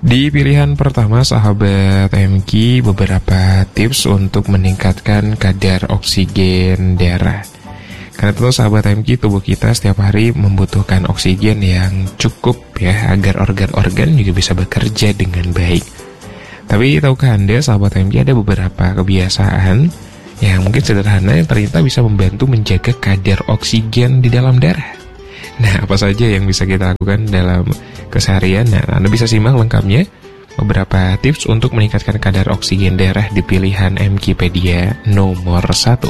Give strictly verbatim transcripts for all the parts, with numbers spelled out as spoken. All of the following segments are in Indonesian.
Di pilihan pertama sahabat M K, beberapa tips untuk meningkatkan kadar oksigen darah. Karena tentu sahabat M K, tubuh kita setiap hari membutuhkan oksigen yang cukup ya, agar organ-organ juga bisa bekerja dengan baik. Tapi tahukah Anda sahabat M K, ada beberapa kebiasaan yang mungkin sederhana yang ternyata bisa membantu menjaga kadar oksigen di dalam darah. Nah, apa saja yang bisa kita lakukan dalam keseharian? Nah, Anda bisa simak lengkapnya beberapa tips untuk meningkatkan kadar oksigen darah di pilihan Mkipedia nomor satu.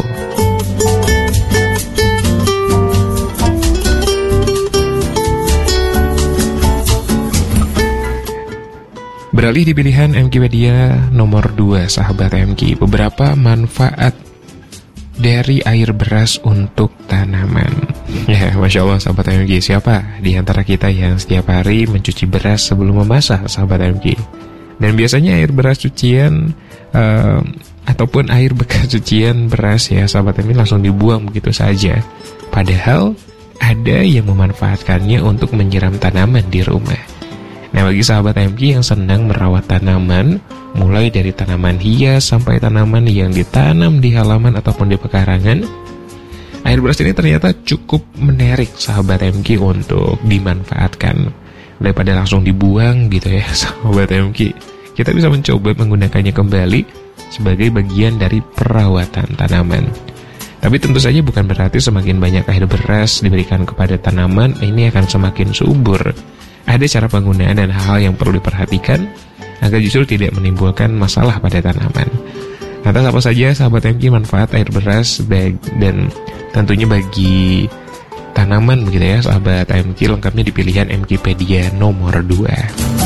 Beralih di pilihan Mkipedia nomor dua, sahabat M K, beberapa manfaat dari air beras untuk tanaman. Ya, Masya Allah sahabat M K, siapa di antara kita yang setiap hari mencuci beras sebelum memasak, sahabat M K? Dan biasanya air beras cucian uh, ataupun air bekas cucian beras ya sahabat M K langsung dibuang begitu saja. Padahal ada yang memanfaatkannya untuk menyiram tanaman di rumah. Nah, bagi sahabat M K yang senang merawat tanaman, mulai dari tanaman hias sampai tanaman yang ditanam di halaman ataupun di pekarangan, air beras ini ternyata cukup menarik sahabat M K untuk dimanfaatkan. Daripada langsung dibuang gitu ya sahabat M K, kita bisa mencoba menggunakannya kembali sebagai bagian dari perawatan tanaman. Tapi tentu saja bukan berarti semakin banyak air beras diberikan kepada tanaman, ini akan semakin subur. Ada cara penggunaan dan hal-hal yang perlu diperhatikan agar justru tidak menimbulkan masalah pada tanaman. Lantas apa saja sahabat M K manfaat air beras bag, dan tentunya bagi tanaman begitu ya sahabat M K, lengkapnya di pilihan Mkipedia nomor dua.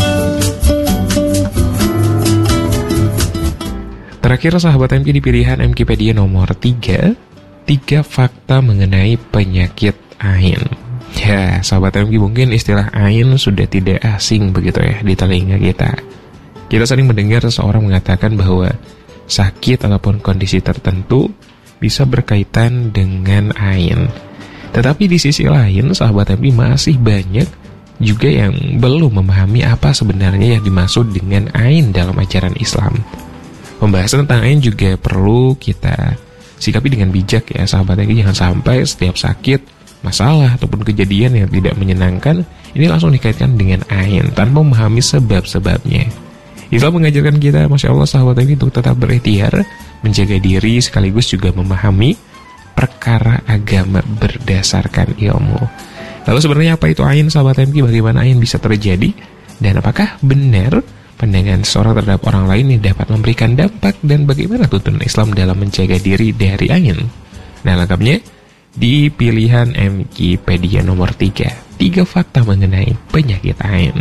Terakhir sahabat M K di pilihan Mkipedia nomor tiga, tiga fakta mengenai penyakit ain. Ya, sahabat M K, mungkin istilah ain sudah tidak asing begitu ya di telinga kita. Kita sering mendengar seseorang mengatakan bahwa sakit ataupun kondisi tertentu bisa berkaitan dengan ain. Tetapi di sisi lain, sahabat M K, masih banyak juga yang belum memahami apa sebenarnya yang dimaksud dengan ain dalam ajaran Islam. Pembahasan tentang ain juga perlu kita sikapi dengan bijak ya sahabat M K. Jangan sampai setiap sakit, masalah ataupun kejadian yang tidak menyenangkan ini langsung dikaitkan dengan ain tanpa memahami sebab-sebabnya. Islam mengajarkan kita, Masya Allah sahabat ini, untuk tetap berikhtiar, menjaga diri sekaligus juga memahami perkara agama berdasarkan ilmu. Lalu sebenarnya apa itu ain sahabat M K? Bagaimana ain bisa terjadi? Dan apakah benar pandangan seorang terhadap orang lain yang dapat memberikan dampak? Dan bagaimana tuntunan Islam dalam menjaga diri dari ain? Nah, lengkapnya di pilihan Mkipedia nomor tiga, tiga fakta mengenai penyakit ain.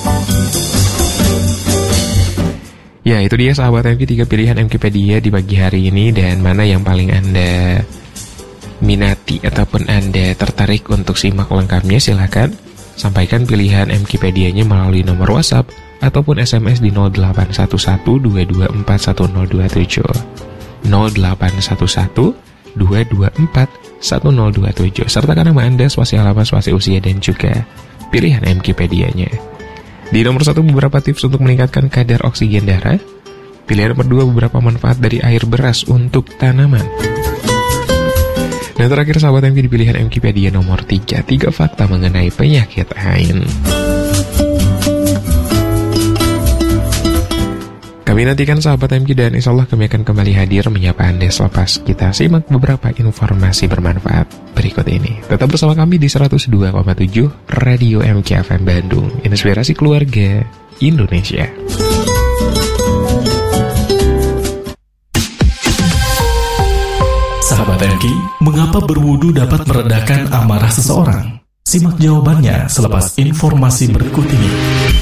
Ya, itu dia sahabat M K, tiga pilihan Mkipedia di pagi hari ini. Dan mana yang paling Anda minati ataupun Anda tertarik untuk simak lengkapnya, silahkan sampaikan pilihan Mkipedianya melalui nomor WhatsApp ataupun S M S di nol delapan satu satu dua dua empat satu nol dua tujuh nol delapan satu satu dua dua empat satu nol dua tujuh, sertakan nama Anda, spasi alamat, spasi usia, dan juga pilihan Mkipedianya. Di nomor satu, beberapa tips untuk meningkatkan kadar oksigen darah. Pilihan nomor dua, beberapa manfaat dari air beras untuk tanaman. Dan terakhir sahabat M K, di pilihan Mkipedia nomor tiga, tiga fakta mengenai penyakit ain. Kami nantikan sahabat M K, dan insya Allah kami akan kembali hadir menyapa Anda selepas kita simak beberapa informasi bermanfaat berikut ini. Tetap bersama kami di seratus dua koma tujuh Radio M K F M Bandung, inspirasi keluarga Indonesia. Sahabat M K, mengapa berwudu dapat meredakan amarah seseorang? Simak jawabannya selepas informasi berikut ini.